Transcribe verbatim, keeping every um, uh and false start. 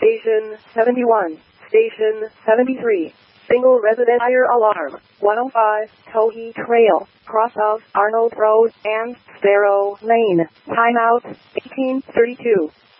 Station seventy-one. Station seventy-three. Single resident fire alarm. one oh five, Tohi Trail, cross of Arnold Road and Sparrow Lane. Timeout, eighteen thirty-two.